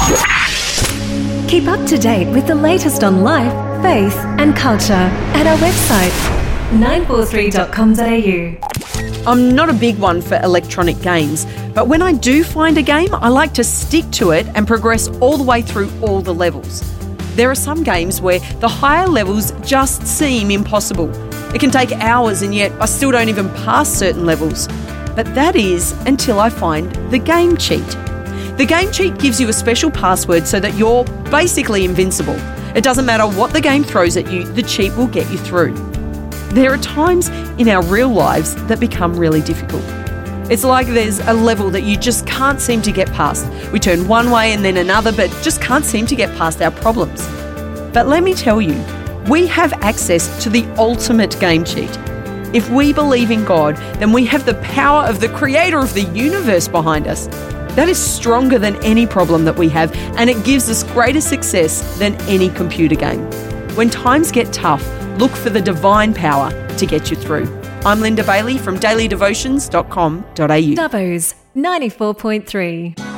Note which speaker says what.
Speaker 1: Keep up to date with the latest on life, faith and culture at our website 943.com.au.
Speaker 2: I'm not a big one for electronic games, but when I do find a game, I like to stick to it and progress all the way through all the levels. There are some games where the higher levels just seem impossible. It can take hours and yet I still don't even pass certain levels. But that is until I find the game cheat. The game cheat gives you a special password so that you're basically invincible. It doesn't matter what the game throws at you, the cheat will get you through. There are times in our real lives that become really difficult. It's like there's a level that you just can't seem to get past. We turn one way and then another, but just can't seem to get past our problems. But let me tell you, we have access to the ultimate game cheat. If we believe in God, then we have the power of the creator of the universe behind us. That is stronger than any problem that we have, and it gives us greater success than any computer game. When times get tough, look for the divine power to get you through. I'm Linda Bailey from dailydevotions.com.au.
Speaker 1: Dubbo's 94.3.